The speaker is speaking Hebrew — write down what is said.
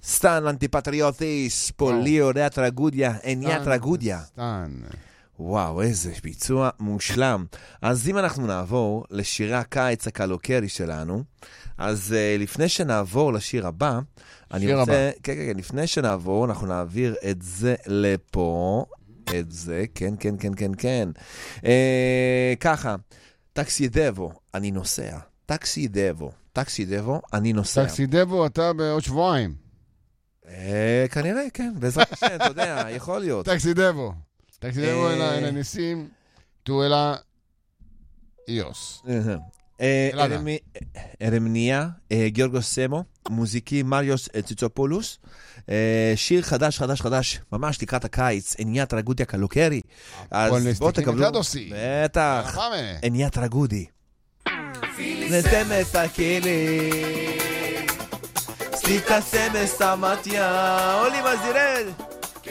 סטן אנטיפטריוטיס, פוליו, דה טרגודיה, אניה טרגודיה. סטן. וואו, איזה ביצוע מושלם. אז אם אנחנו נעבור לשירי הקיץ הקלוקרי שלנו, אז לפני שנעבור לשיר הבא, אני רוצה, כן, לפני שנעבור, אנחנו נעביר את זה לפה, את זה, כן. ככה, טקסידבו, אני נוסע. טקסידבו, אני נוסע. טקסידבו, אתה בעוד שבועיים. כנראה, כן, בעזרת השם, אתה יודע, יכול להיות. טקסידבו אלה ניסים, תו אלה איוס. ארמניה, גיורגוס סמו, מוזיקי מריוס ציצופולוס, שיר חדש, ממש לקראת הקיץ, אניה טרגודיה קלוקרי. אז בואו תקבלו. בטח, אניה טרגודי. נתמת הכלי, סליטה סמס סמתיה, עולים אז ירד.